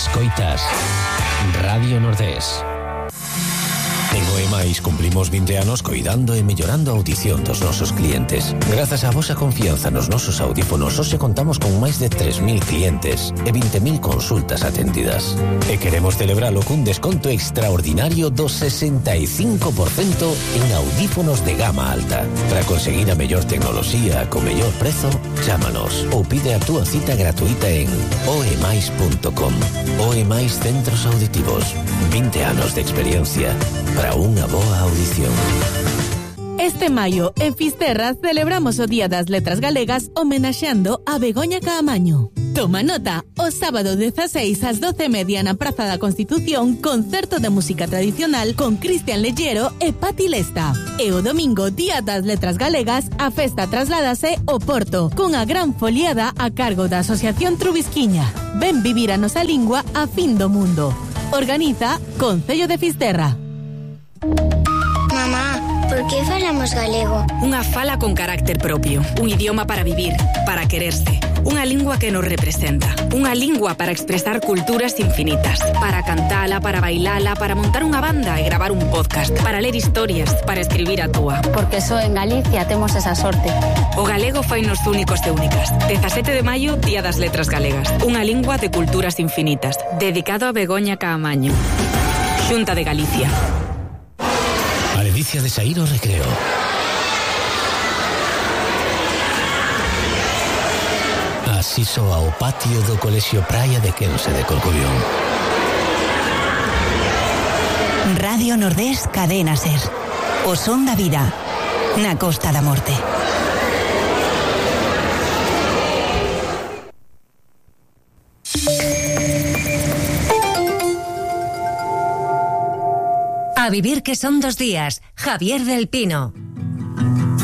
Escoitas Radio Nordés. En OEMAIS cumplimos 20 anos coidando e mellorando a audición dos nosos clientes. Grazas á vosa confianza nos nosos audífonos, hoxe contamos con máis de 3.000 clientes e 20.000 consultas atendidas. E queremos celebralo cun desconto extraordinario do 65% en audífonos de gama alta. Para conseguir a mellor tecnoloxía co mellor prezo, chámanos ou pide a túa cita gratuita en oemais.com. OEMAIS Centros Auditivos. 20 anos de experiencia para unha boa audición. Este maio, en Fisterra, celebramos o Día das Letras Galegas homenaxeando a Begoña Caamaño. Toma nota, o sábado 16 ás 12:30 na Praza da Constitución, concerto de música tradicional con Cristian Lellero e Pati Lesta. E o domingo, Día das Letras Galegas, a festa trasládase ao Porto, cunha gran foliada a cargo da Asociación Trubisquiña. Ven vivir a nosa lingua a fin do mundo. Organiza Concello de Fisterra. Mamá, por que falamos galego? Unha fala con carácter propio, un idioma para vivir, para quererse, unha lingua que nos representa, unha lingua para expresar culturas infinitas, para cantala, para bailala, para montar unha banda e gravar un podcast, para ler historias, para escribir a túa. Porque só en Galicia temos esa sorte. O galego fainos únicos e únicas. 17 de maio, Día das Letras Galegas, unha lingua de culturas infinitas, dedicado a Begoña Caamaño. Xunta de Galicia. A ledicia de saír ao recreo. Así soa o patio do Colexio Praia de Quense de Corcubión. Radio Nordés Cadena Ser. O son da vida na Costa da Morte. A vivir que son 2 días. Javier del Pino.